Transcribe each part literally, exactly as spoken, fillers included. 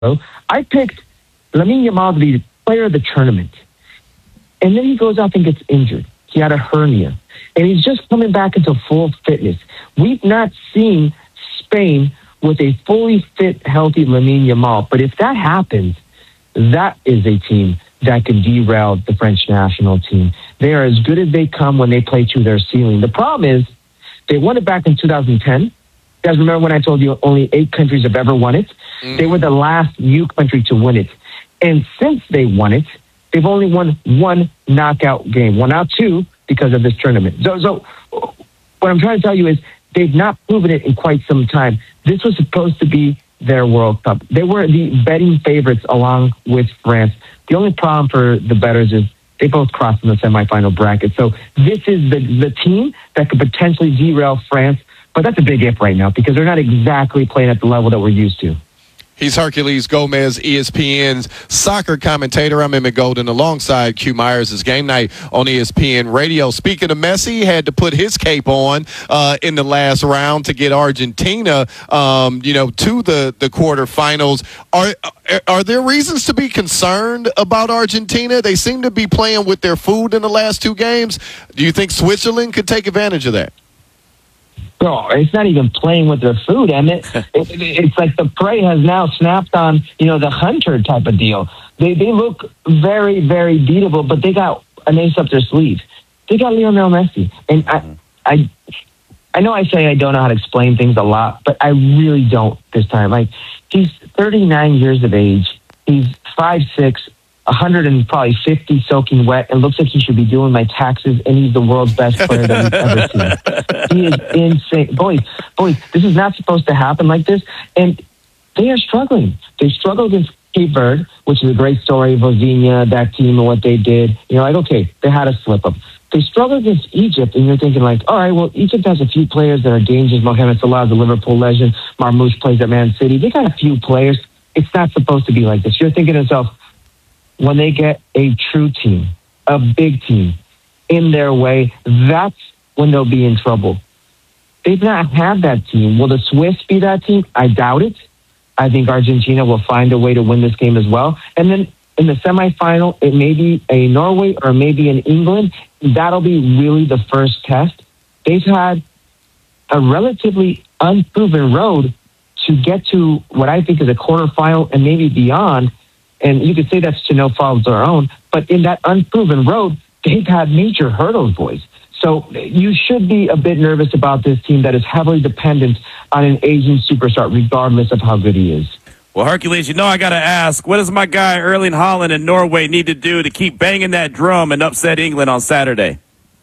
I picked Lamine Yamal to be the player of the tournament. And then he goes off and gets injured. He had a hernia. And he's just coming back into full fitness. We've not seen Spain with a fully fit, healthy Lamine Yamal. But if that happens, that is a team that can derail the French national team. They are as good as they come when they play to their ceiling. The problem is they won it back in two thousand ten. You guys remember when I told you only eight countries have ever won it? Mm. They were the last new country to win it. And since they won it, they've only won one knockout game. One out two because of this tournament. So, so what I'm trying to tell you is they've not proven it in quite some time. This was supposed to be their World Cup. They were the betting favorites along with France. The only problem for the bettors is they both crossed in the semifinal bracket. So this is the, the team that could potentially derail France. But that's a big if right now because they're not exactly playing at the level that we're used to. He's Herculez Gomez, E S P N's soccer commentator. I'm Emmett Golden alongside Q Myers. It's game night on E S P N Radio. Speaking of Messi, he had to put his cape on uh, in the last round to get Argentina, um, you know, to the, the quarterfinals. Are, are there reasons to be concerned about Argentina? They seem to be playing with their food in the last two games. Do you think Switzerland could take advantage of that? Bro, it's not even playing with their food, Emmett. it, it, it's like the prey has now snapped on, you know, the hunter type of deal. They they look very, very beatable, but they got an ace up their sleeve. They got Lionel Messi. And I, I, I know I say I don't know how to explain things a lot, but I really don't this time. Like, he's thirty-nine years of age. He's five six, one hundred and probably fifty soaking wet. It looks like he should be doing my taxes, and he's the world's best player that we've ever seen. He is insane. Boys, boys, this is not supposed to happen like this, and they are struggling. They struggled against Cape Verde, which is a great story. Vozinha, that team, and what they did. You know, like, okay, they had a slip-up. They struggled against Egypt, and you're thinking, like, all right, well, Egypt has a few players that are dangerous. Mohamed Salah, the Liverpool legend. Marmoush plays at Man City. They got a few players. It's not supposed to be like this. You're thinking to yourself, when they get a true team, a big team, in their way, that's when they'll be in trouble. They've not had that team. Will the Swiss be that team? I doubt it. I think Argentina will find a way to win this game as well. And then in the semifinal, it may be a Norway or maybe an England. That'll be really the first test. They've had a relatively unproven road to get to what I think is a quarterfinal and maybe beyond. And you could say that's to no fault of their own. But in that unproven road, they've had major hurdles, boys. So you should be a bit nervous about this team that is heavily dependent on an Asian superstar, regardless of how good he is. Well, Herculez, you know I got to ask, what does my guy Erling Haaland in Norway need to do to keep banging that drum and upset England on Saturday?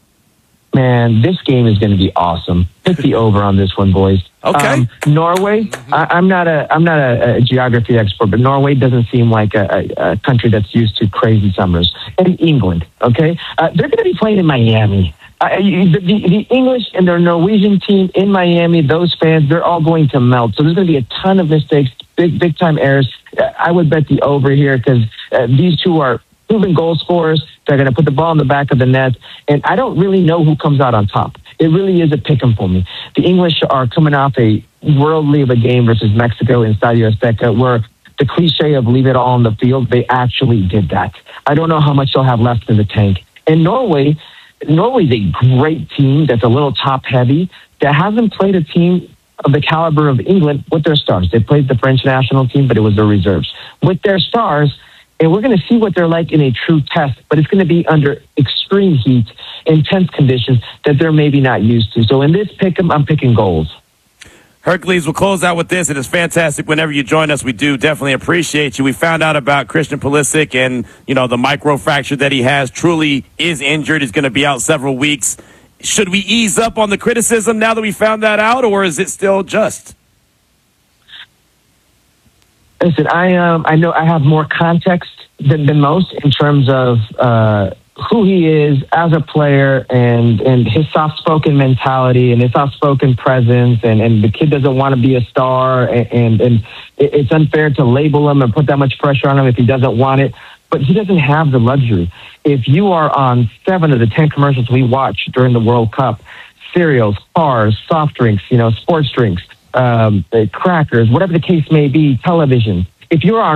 Man, this game is going to be awesome. Pick the over on this one, boys. Okay. Um, Norway, mm-hmm. I, I'm not a I'm not a, a geography expert, but Norway doesn't seem like a, a, a country that's used to crazy summers. And England, okay? Uh, they're going to be playing in Miami. Uh, the, the, the English and their Norwegian team in Miami, those fans, they're all going to melt. So there's going to be a ton of mistakes, big, big-time errors. Uh, I would bet the over here because uh, these two are proven goal scorers. They're going to put the ball in the back of the net. And I don't really know who comes out on top. It really is a pick 'em for me. The English are coming off a worldly of a game versus Mexico in Estadio Azteca where the cliche of leave it all on the field, they actually did that. I don't know how much they'll have left in the tank. And Norway... Norway's a great team that's a little top-heavy that hasn't played a team of the caliber of England with their stars. They played the French national team, but it was their reserves. With their stars, and we're going to see what they're like in a true test, but it's going to be under extreme heat, intense conditions that they're maybe not used to. So in this pick 'em, I'm picking goals. Herculez, we'll close out with this. It is fantastic whenever you join us. We do definitely appreciate you. We found out about Christian Pulisic and, you know, the microfracture that he has truly is injured. He's going to be out several weeks. Should we ease up on the criticism now that we found that out, or is it still just? Listen, I um, I know I have more context than, than most in terms of uh, who he is as a player and, and his soft-spoken mentality and his soft-spoken presence, and, and the kid doesn't want to be a star, and, and, and it's unfair to label him and put that much pressure on him if he doesn't want it. But he doesn't have the luxury. If you are on seven of the ten commercials we watch during the World Cup, cereals, cars, soft drinks, you know, sports drinks, um, crackers, whatever the case may be, television, if you're our